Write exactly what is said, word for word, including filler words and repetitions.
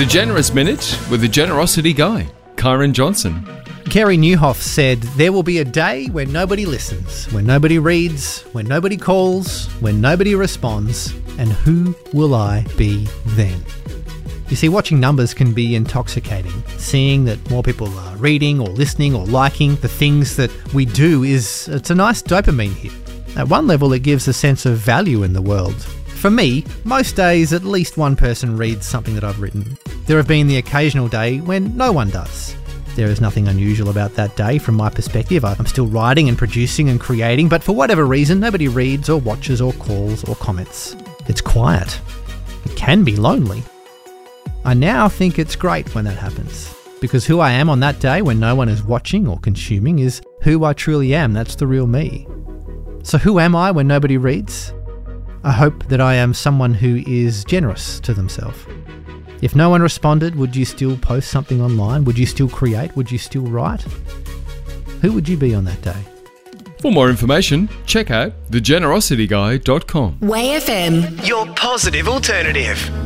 The Generous Minute with the Generosity Guy, Kyron Johnson. Kerry Newhoff said, "There will be a day when nobody listens, when nobody reads, when nobody calls, when nobody responds, and who will I be then?" You see, watching numbers can be intoxicating. Seeing that more people are reading or listening or liking the things that we do is, it's a nice dopamine hit. At one level, it gives a sense of value in the world. For me, most days at least one person reads something that I've written. There have been the occasional day when no one does. There is nothing unusual about that day from my perspective. I'm still writing and producing and creating, but for whatever reason, nobody reads or watches or calls or comments. It's quiet. It can be lonely. I now think it's great when that happens, because who I am on that day when no one is watching or consuming is who I truly am. That's the real me. So who am I when nobody reads? I hope that I am someone who is generous to themselves. If no one responded, would you still post something online? Would you still create? Would you still write? Who would you be on that day? For more information, check out the generosity guy dot com. Way F M, your positive alternative.